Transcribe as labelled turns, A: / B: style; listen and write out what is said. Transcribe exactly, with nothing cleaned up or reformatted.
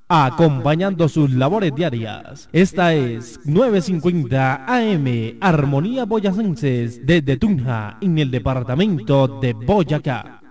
A: acompañando sus labores diarias. Esta es novecientos cincuenta A M, Armonía Boyacenses, desde Tunja, en el departamento de Boyacá.